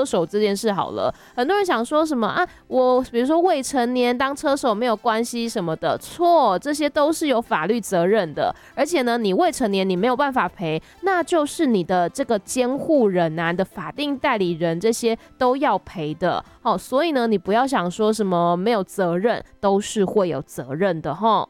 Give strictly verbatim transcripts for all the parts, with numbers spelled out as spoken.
车手这件事好了，很多人想说什么啊，我比如说未成年当车手没有关系什么的，错，这些都是有法律责任的。而且呢，你未成年你没有办法赔，那就是你的这个监护人啊，你的法定代理人这些都要赔的。好，所以呢，你不要想说什么没有责任，都是会有责任的齁。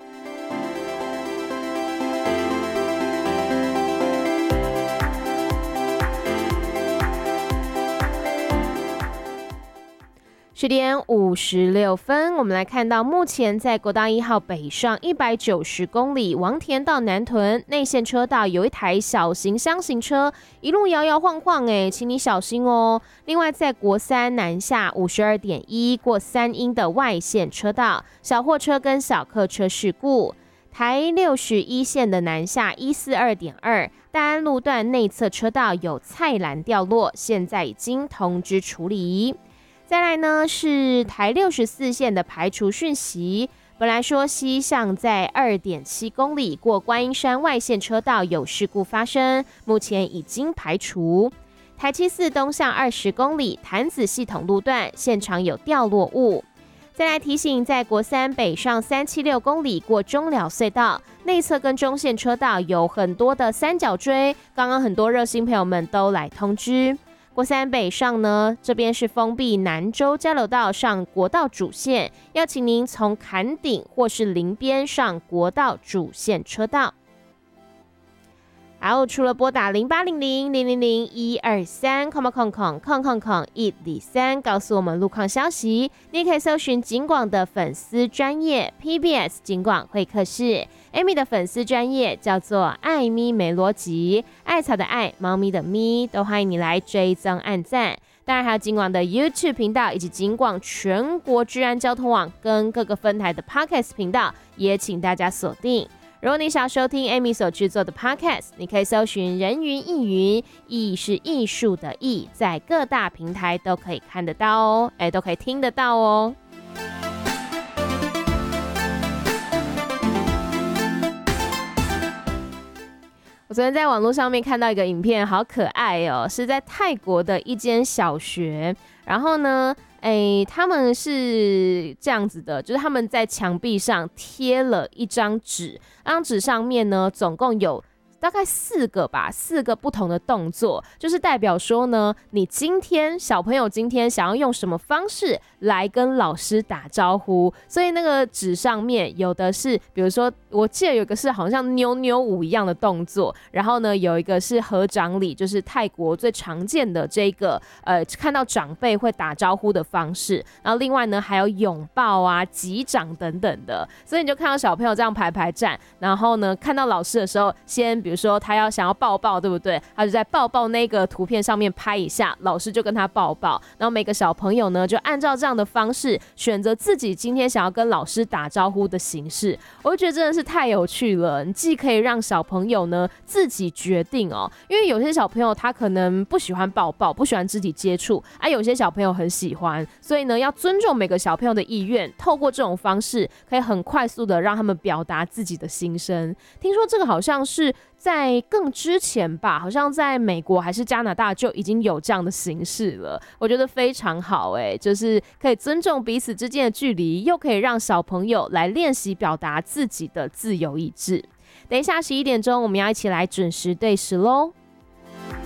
十点五十六分，我们来看到目前在国道一号北上一百九十公里王田到南屯内线车道有一台小型箱型车一路摇摇晃晃，哎，请你小心哦。另外在国三南下五十二点一过三鶯的外线车道，小货车跟小客车事故。台六十一线的南下一四二点二大安路段内侧车道有菜篮掉落，现在已经通知处理。再来呢是台六十四线的排除讯息，本来说西向在 二点七公里过观音山外线车道有事故发生，目前已经排除。台七四东向二十公里潭子系统路段现场有掉落物。再来提醒，在国三北上三七六公里过中寮隧道内侧跟中线车道有很多的三角锥，刚刚很多热心朋友们都来通知。国三北上呢，这边是封闭南州交流道上国道主线，要请您从坎顶或是林边上国道主线车道。好，除了拨打零八零零零零零一二三空空空空空空一零三告诉我们路况消息，你也可以搜寻警广的粉丝专页 P B S 警广会客室 ，Amy 的粉丝专页叫做艾咪没逻辑，艾草的艾，猫咪的咪，都欢迎你来追踪按赞。当然还有警广的 YouTube 频道以及警广全国治安交通网跟各个分台的 Podcast 频道，也请大家锁定。如果你想收听 Amy 所制作的 Podcast， 你可以搜寻人云亦云，艺是艺术的艺，在各大平台都可以看得到哦，哎，都可以听得到哦。我昨天在网络上面看到一个影片，好可爱哦，是在泰国的一间小学，然后呢哎，他们是这样子的，就是他们在墙壁上贴了一张纸，那张纸上面呢，总共有大概四个吧，四个不同的动作，就是代表说呢，你今天小朋友今天想要用什么方式来跟老师打招呼，所以那个纸上面有的是，比如说我记得有一个是好像妞妞舞一样的动作，然后呢有一个是合掌礼，就是泰国最常见的这个呃看到长辈会打招呼的方式，然后另外呢还有拥抱啊、击掌等等的，所以你就看到小朋友这样排排站，然后呢看到老师的时候，先比如说他要想要抱抱，对不对？他就在抱抱那个图片上面拍一下，老师就跟他抱抱，然后每个小朋友呢就按照这样的方式选择自己今天想要跟老师打招呼的形式，我就觉得真的是太有趣了。你既可以让小朋友呢自己决定哦，因为有些小朋友他可能不喜欢抱抱，不喜欢肢体接触，啊，有些小朋友很喜欢，所以呢要尊重每个小朋友的意愿，透过这种方式可以很快速的让他们表达自己的心声。听说这个好像是在更之前吧，好像在美国还是加拿大就已经有这样的形式了，我觉得非常好哎、欸，就是可以尊重彼此之间的距离，又可以让小朋友来练习表达自己的自由意志。等一下十一点钟，我们要一起来准时对时咯。